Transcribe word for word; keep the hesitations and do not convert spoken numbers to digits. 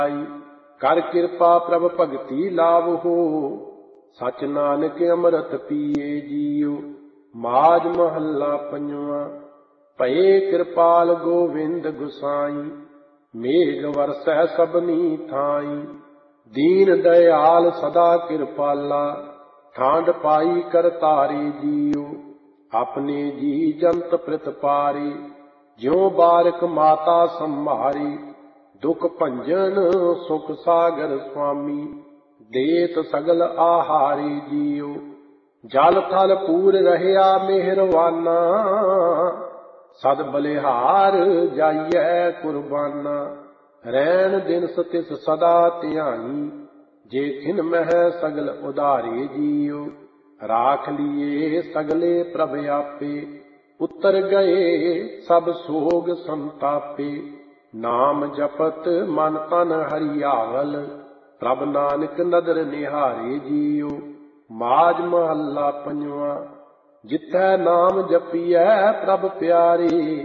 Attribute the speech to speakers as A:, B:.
A: कर कृपा प्रभ भगति लावहो, सच नानक अमृत पिए जियो। माज महला पंजवा। भये कृपाल गोविंद गुसाई, मेघ वरसै सबनी थाई। दीन दयाल सदा कृपाला, ठांड पाई करतारे जियो। अपने जी जंत प्रतिपारे, ज्यों बारक माता संभारी। दुख भंजन सुख सागर स्वामी, देत सगल आहारी जियो। जल थल पूर रहया मेहरवाना, सद बलिहार जाइए कुर्बाना। रैन दिन सतिस सदा ध्यानी, जे खिन मह सगल उदारे जियो। राख लिए सगले प्रभ आपे, उतर गए सब सोग संतापे। नाम जपत मन तन हरियावल, प्रभ नानक नदर निहारे जियो। माज महला पंजवा। जिथै नाम जपिए प्रभ प्यारे,